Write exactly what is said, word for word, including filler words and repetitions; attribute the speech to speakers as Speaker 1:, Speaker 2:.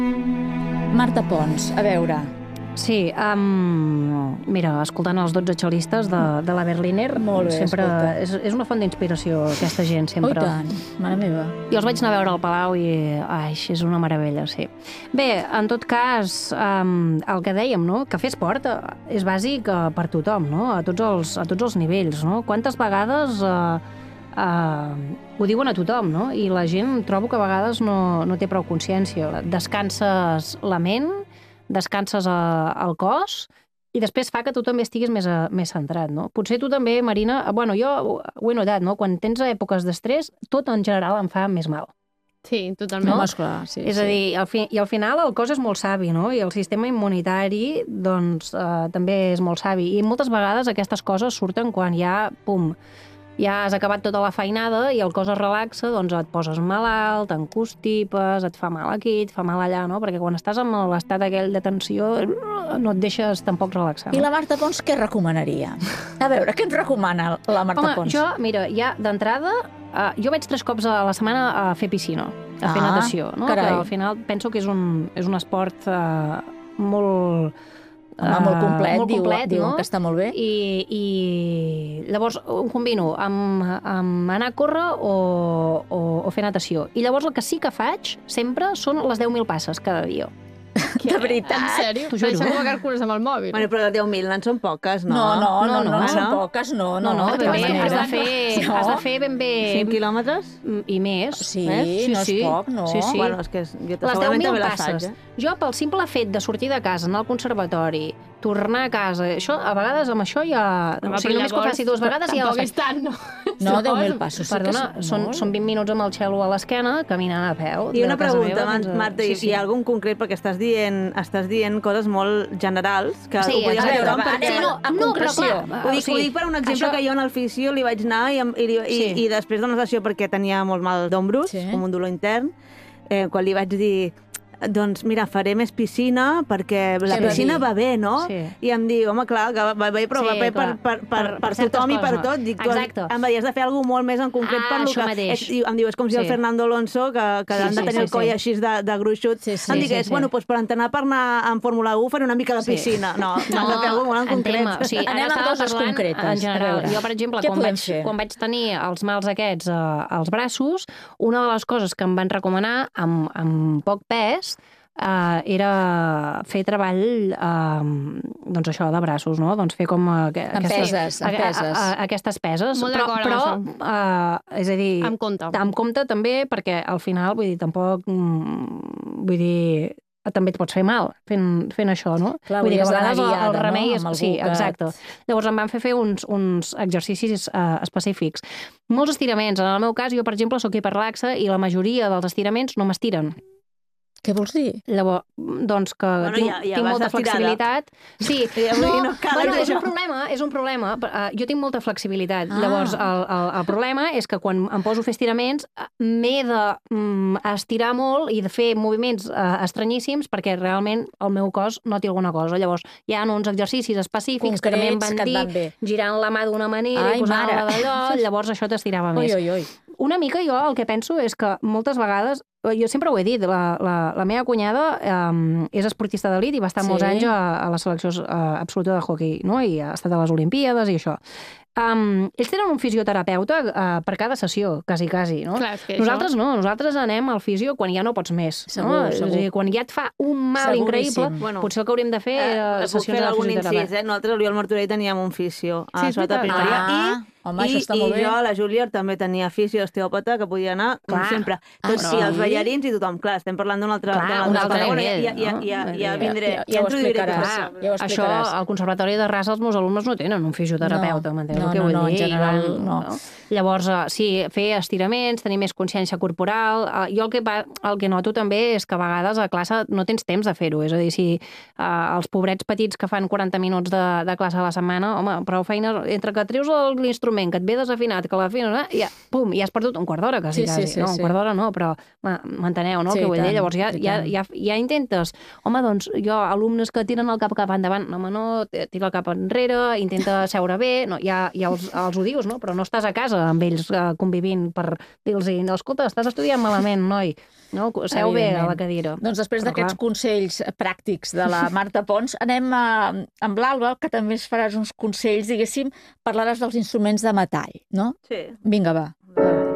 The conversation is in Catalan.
Speaker 1: Marta Pons, a veure...
Speaker 2: Sí, um, mira, escoltant els dotze xelistes de, de la Berliner,
Speaker 1: Molt bé,
Speaker 2: sempre
Speaker 1: escolta.
Speaker 2: és, és una font d'inspiració, aquesta gent, sempre.
Speaker 1: Oh, i tant, mare meva.
Speaker 2: Jo els vaig anar a veure al Palau i, ai, és una meravella, sí. Bé, en tot cas, um, el que dèiem, no?, que fer esport és bàsic uh, per tothom, no?, a tots els, a tots els nivells, no? Quantes vegades... Uh, Uh, ho diuen a tothom, no? I la gent trobo que a vegades no, no té prou consciència. Descanses la ment, descanses a, el cos i després fa que tu també estiguis més, a, més centrat, no? Potser tu també, Marina... Bueno, jo ho he notat, no? Quan tens èpoques d'estrès, tot en general em fa més mal.
Speaker 3: Sí, totalment.
Speaker 1: No, esclar, sí,
Speaker 2: és
Speaker 1: sí.
Speaker 2: a dir, al fi, i al final el cos és molt savi, no? I el sistema immunitari, doncs, uh, també és molt savi. I moltes vegades aquestes coses surten quan ja, pum, ja has acabat tota la feinada i el cos es relaxa, doncs et poses malalt, t'encostipes, et fa mal aquí, et fa mal allà, no? Perquè quan estàs en l'estat aquell de tensió no et deixes tampoc relaxar. No?
Speaker 1: I la Marta Pons què recomanaria? A veure, què ens recomana la Marta
Speaker 2: Home,
Speaker 1: Pons?
Speaker 2: jo, mira, ja d'entrada, uh, jo vaig tres cops a la setmana a fer piscina, a fer
Speaker 1: Ah,
Speaker 2: natació, no?
Speaker 1: carai.
Speaker 2: Que al final penso que és un, és un esport uh, molt...
Speaker 1: Home, molt complet,
Speaker 2: molt complet,
Speaker 1: diu,
Speaker 2: no?
Speaker 1: diuen que està molt bé.
Speaker 2: I, i llavors ho combino amb, amb anar a córrer o, o, o fer natació. I llavors el que sí que faig sempre són les deu mil passes cada dia.
Speaker 1: De veritat?
Speaker 3: En sèrio?
Speaker 2: T'ho juro.
Speaker 3: Deixem que calcules amb el mòbil.
Speaker 4: Bueno, però deu mil en són poques, no?
Speaker 1: No, no, no, no, no,
Speaker 2: no,
Speaker 1: són
Speaker 4: no.
Speaker 1: poques, no,
Speaker 2: No, no,
Speaker 1: de
Speaker 2: ben
Speaker 1: cap
Speaker 2: bé, has de
Speaker 1: manera.
Speaker 2: fer,
Speaker 1: No.
Speaker 2: has de fer ben bé...
Speaker 4: cinc quilòmetres?
Speaker 2: I més.
Speaker 1: Sí,
Speaker 2: eh?
Speaker 1: no és poc, no?
Speaker 2: Sí, sí.
Speaker 4: Bueno, és que jo
Speaker 2: Les deu
Speaker 4: segurament
Speaker 2: mil
Speaker 4: també les
Speaker 2: passes.
Speaker 4: faig, eh?
Speaker 2: Jo, pel simple fet de sortir de casa, anar al conservatori, tornar a casa, això, a vegades amb això ja...
Speaker 3: Home,
Speaker 2: o sigui,
Speaker 3: però
Speaker 2: només que ho
Speaker 3: llavors
Speaker 2: faci dues vegades ja
Speaker 3: tampoc
Speaker 2: les
Speaker 3: és
Speaker 2: faig.
Speaker 3: tant, no?
Speaker 1: No,
Speaker 3: Suposo.
Speaker 1: deu mil passos. Sí
Speaker 2: Perdona,
Speaker 1: que
Speaker 2: són,
Speaker 1: molt.
Speaker 2: són vint minuts amb el xelo a l'esquena, caminant a peu.
Speaker 4: I una
Speaker 2: de casa
Speaker 4: pregunta,
Speaker 2: meva fins a-
Speaker 4: Marta,
Speaker 2: sí,
Speaker 4: sí,
Speaker 2: sí.
Speaker 4: hi ha algun concret, perquè estàs dient, estàs dient coses molt generals, que
Speaker 2: Sí,
Speaker 4: ho podies
Speaker 2: a
Speaker 4: fer
Speaker 2: veure,
Speaker 4: tothom,
Speaker 1: va,
Speaker 4: perquè...
Speaker 1: anem
Speaker 2: no,
Speaker 1: a
Speaker 2: no, però
Speaker 1: concreció.
Speaker 2: clar,
Speaker 4: Ho dic,
Speaker 2: o sigui,
Speaker 4: ho dic per un exemple
Speaker 2: això-
Speaker 4: que jo en el fisio li vaig anar i, i, i,
Speaker 2: Sí.
Speaker 4: i després de la sessió perquè tenia molt mal d'ombros,
Speaker 1: Sí.
Speaker 4: com un dolor intern, eh, quan li vaig dir doncs mira, faré més piscina perquè la
Speaker 1: Què va
Speaker 4: piscina
Speaker 1: dir?
Speaker 4: va bé, no?
Speaker 2: Sí.
Speaker 4: I em diu, home, clar, que va bé, però
Speaker 2: Sí,
Speaker 4: va bé per,
Speaker 2: clar.
Speaker 4: per, per,
Speaker 2: Per-
Speaker 4: per,
Speaker 2: per certes
Speaker 4: tothom i per
Speaker 2: coses.
Speaker 4: tot. Dic,
Speaker 2: Exacte.
Speaker 4: Em va dir, has de fer alguna molt més en concret
Speaker 2: Ah,
Speaker 4: per lo
Speaker 2: això
Speaker 4: que...
Speaker 2: mateix.
Speaker 4: És, i em diu, és com si
Speaker 2: Sí.
Speaker 4: el Fernando Alonso, que, que
Speaker 2: Sí,
Speaker 4: han de
Speaker 2: sí,
Speaker 4: tenir
Speaker 2: sí,
Speaker 4: el coll
Speaker 2: sí.
Speaker 4: així de, de gruixut,
Speaker 1: Sí, sí,
Speaker 4: em
Speaker 2: sí,
Speaker 4: digués,
Speaker 2: sí.
Speaker 4: bueno, doncs per entrenar per anar en Fórmula u faré una mica de
Speaker 2: Sí.
Speaker 4: piscina. No, no,
Speaker 2: No,
Speaker 4: has de fer alguna molt en concret.
Speaker 2: tema, o sigui,
Speaker 1: Anem
Speaker 2: ara
Speaker 1: amb
Speaker 2: estava
Speaker 1: coses
Speaker 2: parlant
Speaker 1: concretes,
Speaker 2: En
Speaker 1: a
Speaker 2: general,
Speaker 1: veure.
Speaker 2: jo, per exemple,
Speaker 1: Què
Speaker 2: quan
Speaker 1: podem
Speaker 2: vaig,
Speaker 1: fer?
Speaker 2: quan vaig tenir els mals aquests eh, als braços, una de les coses que em van recomanar amb, amb poc pes Uh, era fer treball uh, doncs això, de braços, no? Doncs fer com uh, que,
Speaker 1: Amb peses, amb
Speaker 2: a- a-
Speaker 1: peses.
Speaker 2: a- aquestes peses.
Speaker 3: Molt
Speaker 2: però,
Speaker 3: d'acord
Speaker 2: però
Speaker 3: amb
Speaker 2: uh, és a dir...
Speaker 3: Amb compte.
Speaker 2: Amb compte també, perquè al final, vull dir, tampoc... Mm, vull dir, també et pots fer mal fent, fent això, no?
Speaker 1: Clar,
Speaker 2: vull dir que a
Speaker 1: hauries d'anar
Speaker 2: vegades el, el
Speaker 1: guiada, no?
Speaker 2: remei és...
Speaker 1: Amb algú
Speaker 2: Sí,
Speaker 1: que-
Speaker 2: exacte. Llavors em van fer fer uns, uns exercicis uh, específics. Molts estiraments. En el meu cas, jo, per exemple, sóc hiperlaxa i la majoria dels estiraments no m'estiren.
Speaker 1: Què vols dir?
Speaker 2: Llavors, doncs que
Speaker 4: Bueno,
Speaker 2: tinc,
Speaker 4: ja- ja
Speaker 2: tinc
Speaker 4: vas
Speaker 2: molta
Speaker 4: estirada.
Speaker 2: flexibilitat. Sí,
Speaker 4: Ja, vull
Speaker 2: no,
Speaker 4: dir, no cal
Speaker 2: bueno, és
Speaker 4: això.
Speaker 2: un problema, és un problema. Uh, jo tinc molta flexibilitat.
Speaker 1: Ah.
Speaker 2: Llavors, el, el, el problema és que quan em poso a fer estiraments eh, m'he de mm, estirar molt i de fer moviments uh, estranyíssims perquè realment el meu cos no té alguna cosa. Llavors, hi ha uns exercicis específics que també em
Speaker 1: Concrets
Speaker 2: van
Speaker 1: que et
Speaker 2: dir,
Speaker 1: van bé.
Speaker 2: girant la mà d'una manera
Speaker 1: Ai,
Speaker 2: i posant-la
Speaker 1: mare.
Speaker 2: d'allò, llavors això t'estirava
Speaker 1: Ui,
Speaker 2: més.
Speaker 1: ui, ui.
Speaker 2: Una mica jo el que penso és que moltes vegades, jo sempre ho he dit, la, la, la meva cunyada um, és esportista d'elit i va estar
Speaker 1: Sí.
Speaker 2: molts anys a, a la selecció uh, absoluta de hockey, no? I ha estat a les Olimpíades i això. Um, ells tenen un fisioterapeuta uh, per cada sessió, quasi, quasi, no?
Speaker 3: Clar, és que
Speaker 2: Nosaltres
Speaker 3: això...
Speaker 2: no, nosaltres anem al fisio quan ja no pots més.
Speaker 1: Segur,
Speaker 2: no?
Speaker 1: segur.
Speaker 2: És a dir, quan ja et fa un mal
Speaker 1: Seguríssim.
Speaker 2: increïble,
Speaker 4: Bueno,
Speaker 2: potser el que hauríem de fer
Speaker 4: Eh,
Speaker 2: era
Speaker 4: puc
Speaker 2: sessions
Speaker 4: fer
Speaker 2: de
Speaker 4: algun
Speaker 2: fisioterapeuta.
Speaker 4: incís, eh? Nosaltres a l'Oriol Martorell teníem un fisio a
Speaker 3: Sí,
Speaker 4: la
Speaker 3: és
Speaker 4: Sota
Speaker 3: veritat.
Speaker 4: Primària.
Speaker 1: Ah,
Speaker 4: I,
Speaker 1: home,
Speaker 4: i,
Speaker 1: això està
Speaker 4: i
Speaker 1: molt bé.
Speaker 4: jo, la Júlia, també tenia fisio osteòpata que podia anar, com
Speaker 2: Clar.
Speaker 4: sempre.
Speaker 1: Ah,
Speaker 4: Tots,
Speaker 1: sí?
Speaker 4: i els ballarins i tothom. Clar, estem parlant d'un altre,
Speaker 2: Clar,
Speaker 4: d'un
Speaker 2: un
Speaker 4: altre
Speaker 2: altre
Speaker 4: panorama.
Speaker 2: nivell,
Speaker 4: ja, ja,
Speaker 2: no?
Speaker 4: ja, ja, ja
Speaker 2: Ja-
Speaker 4: vindré,
Speaker 1: ja-
Speaker 4: ja,
Speaker 1: ja ho
Speaker 4: introduiré tot
Speaker 1: explicaràs.
Speaker 4: això.
Speaker 1: Ja ho
Speaker 2: Això,
Speaker 1: explicaràs.
Speaker 2: al Conservatori de Rasa, els meus alumnes no tenen un fisioterapeuta,
Speaker 1: No.
Speaker 2: m'entens
Speaker 1: No,
Speaker 2: el que
Speaker 1: no,
Speaker 2: vull
Speaker 1: no, en
Speaker 2: dir?
Speaker 1: general,
Speaker 2: I
Speaker 1: no.
Speaker 2: Llavors, eh, sí, fer estiraments, tenir més consciència corporal. Eh, Jo el que, va, el que noto també és que a vegades a classe no tens temps de fer-ho. És a dir, si eh, els pobrets petits que fan quaranta minuts de, de classe a la setmana, home, prou feina, entre que treus l'instrument, que et ve desafinat, que l'afines, ja, pum, ja has perdut un quart d'hora, quasi,
Speaker 1: Sí, sí,
Speaker 2: quasi.
Speaker 1: sí,
Speaker 2: no,
Speaker 1: sí.
Speaker 2: un quart d'hora no, però ma, m'enteneu, no?
Speaker 1: Sí,
Speaker 2: Sí, que vull
Speaker 1: i
Speaker 2: dir?
Speaker 1: tant,
Speaker 2: Llavors ja,
Speaker 1: i
Speaker 2: ja,
Speaker 1: tant.
Speaker 2: ja, ja intentes, home, doncs jo, alumnes que tiren el cap cap endavant, no, home, no, tira el cap enrere, intenta seure bé, no, ja, ja els, els ho dius, no? Però no estàs a casa amb ells eh, convivint per dir-los, no, escolta, estàs estudiant malament, noi. No? Seu bé a la cadira.
Speaker 1: Doncs després
Speaker 2: Però,
Speaker 1: d'aquests
Speaker 2: clar.
Speaker 1: consells pràctics de la Marta Pons, anem a, amb l'Alba, que també ens faràs uns consells, diguéssim, parlaràs dels instruments de metall, no?
Speaker 4: Sí.
Speaker 1: Vinga, va.
Speaker 4: Vale.